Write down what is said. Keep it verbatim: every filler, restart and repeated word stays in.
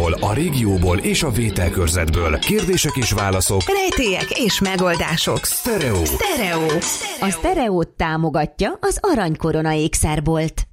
Budapestről, a régióból és a vételkörzetből. Kérdések és válaszok, rejtélyek és megoldások. Sztereó. Sztereó. A Sztereót támogatja az Aranykorona ékszerbolt.